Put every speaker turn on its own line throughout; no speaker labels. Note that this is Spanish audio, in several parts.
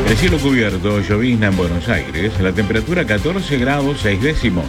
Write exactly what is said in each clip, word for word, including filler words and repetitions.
El cielo cubierto, llovizna en Buenos Aires, la temperatura catorce grados seis décimos.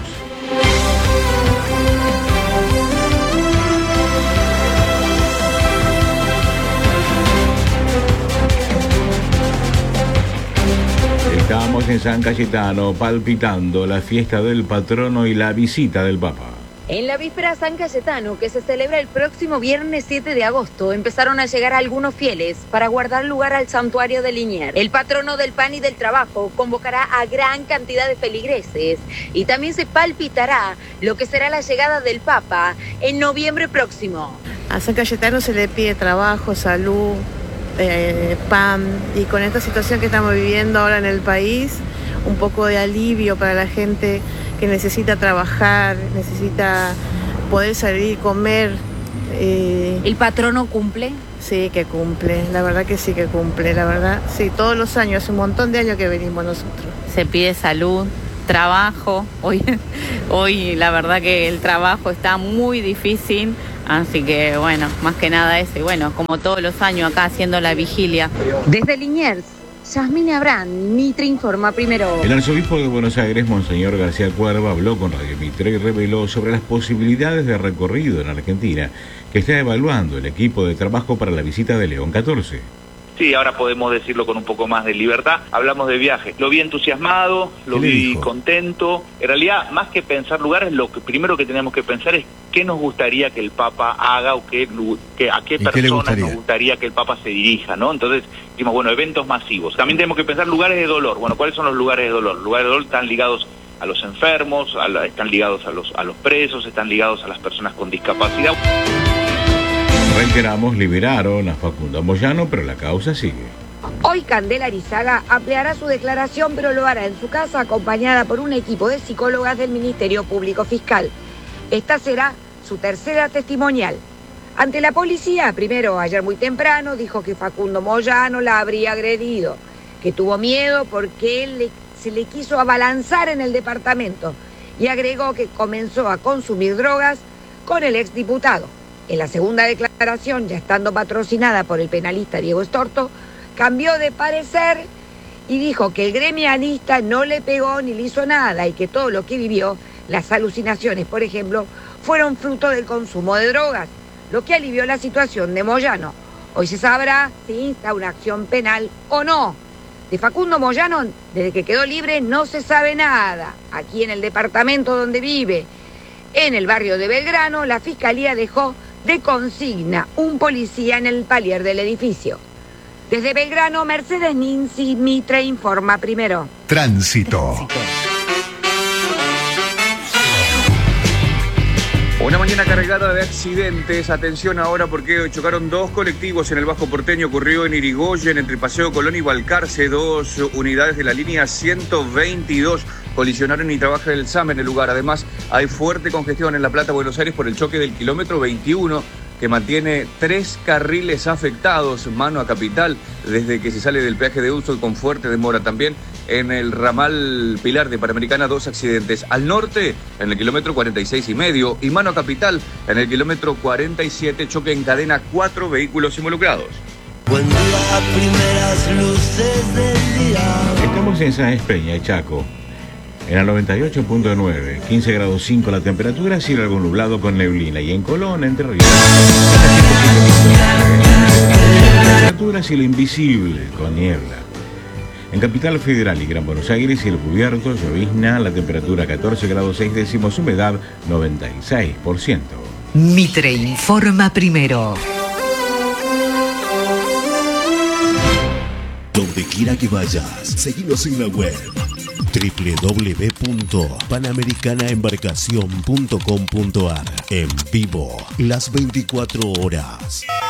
Estamos en San Cayetano palpitando la fiesta del patrono y la visita del Papa.
En la víspera San Cayetano, que se celebra el próximo viernes siete de agosto, empezaron a llegar algunos fieles para guardar lugar al santuario de Liniers. El patrono del pan y del trabajo convocará a gran cantidad de feligreses y también se palpitará lo que será la llegada del Papa en noviembre próximo.
A San Cayetano se le pide trabajo, salud, eh, pan, y con esta situación que estamos viviendo ahora en el país, un poco de alivio para la gente que necesita trabajar, necesita poder salir y comer. Eh,
¿El patrono cumple?
Sí, que cumple, la verdad que sí que cumple, la verdad. Sí, todos los años, hace un montón de años que venimos nosotros.
Se pide salud, trabajo. Hoy, hoy la verdad que el trabajo está muy difícil, así que bueno, más que nada eso. Y bueno, como todos los años acá haciendo la vigilia.
Desde Liniers, Yasmine Abrán, Mitre Informa Primero.
El arzobispo de Buenos Aires, Monseñor García Cuerva, habló con Radio Mitre y reveló sobre las posibilidades de recorrido en Argentina que está evaluando el equipo de trabajo para la visita de León catorce.
Sí, ahora podemos decirlo con un poco más de libertad. Hablamos de viaje. Lo vi entusiasmado, lo vi contento. En realidad, más que pensar lugares, lo que primero que tenemos que pensar es qué nos gustaría que el Papa haga o qué, que, a qué personas nos gustaría que el Papa se dirija, ¿no? Entonces, dijimos, bueno, eventos masivos. También tenemos que pensar lugares de dolor. Bueno, ¿cuáles son los lugares de dolor? Los lugares de dolor están ligados a los enfermos, a la, están ligados a los, a los presos, están ligados a las personas con discapacidad.
Reiteramos, liberaron a Facundo Moyano, pero la causa sigue.
Hoy Candela Arizaga ampliará su declaración, pero lo hará en su casa acompañada por un equipo de psicólogas del Ministerio Público Fiscal. Esta será su tercera testimonial. Ante la policía, primero ayer muy temprano, dijo que Facundo Moyano la habría agredido, que tuvo miedo porque él le, se le quiso abalanzar en el departamento y agregó que comenzó a consumir drogas con el exdiputado. En la segunda declaración, ya estando patrocinada por el penalista Diego Estorto, cambió de parecer y dijo que el gremialista no le pegó ni le hizo nada y que todo lo que vivió, las alucinaciones, por ejemplo, fueron fruto del consumo de drogas, lo que alivió la situación de Moyano. Hoy se sabrá si insta una acción penal o no. De Facundo Moyano, desde que quedó libre, no se sabe nada. Aquí en el departamento donde vive, en el barrio de Belgrano, la Fiscalía dejó de consigna un policía en el palier del edificio. Desde Belgrano, Mercedes Ninzi, Mitre Informa Primero.
Tránsito. Tránsito.
Una mañana cargada de accidentes. Atención ahora porque chocaron dos colectivos en el Bajo Porteño. Ocurrió en Irigoyen, entre Paseo Colón y Balcarce. Dos unidades de la línea ciento veintidós colisionaron y trabaja el S A M en el lugar. Además, hay fuerte congestión en La Plata, Buenos Aires, por el choque del kilómetro veintiuno, que mantiene tres carriles afectados, mano a Capital, desde que se sale del peaje de Uso, con fuerte demora. También en el ramal Pilar de Panamericana, dos accidentes. Al norte, en el kilómetro cuarenta y seis y medio, y mano a Capital, en el kilómetro cuarenta y siete, choque en cadena, cuatro vehículos involucrados.
Buen día, primeras luces del día.
Estamos en Sáenz Peña y Chaco. En el noventa y ocho punto nueve, quince grados cinco la temperatura, cielo algo nublado con neblina. Y en Colón, Entre Ríos, temperatura cielo invisible con niebla. En Capital Federal y Gran Buenos Aires, cielo cubierto, llovizna, la temperatura catorce grados seis décimos, humedad noventa y seis por ciento.
Mitre Informa Primero.
Donde quiera que vayas, seguinos en la web doble u doble u doble u punto panamericana embarcación punto com punto ar. En vivo, las veinticuatro horas.